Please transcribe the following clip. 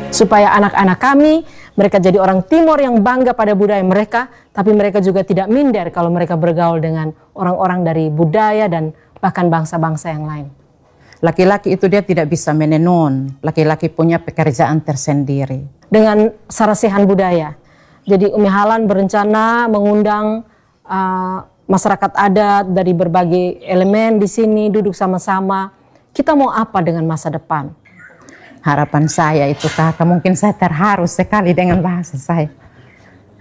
Supaya anak-anak kami, mereka jadi orang Timor yang bangga pada budaya mereka, tapi mereka juga tidak minder kalau mereka bergaul dengan orang-orang dari budaya dan bahkan bangsa-bangsa yang lain. Laki-laki itu dia tidak bisa menenun, laki-laki punya pekerjaan tersendiri. Dengan sarasehan budaya. Jadi Umi Halan berencana mengundang masyarakat adat dari berbagai elemen di sini, duduk sama-sama. Kita mau apa dengan masa depan? Harapan saya itu kakak, mungkin saya terharu sekali dengan bahasa saya.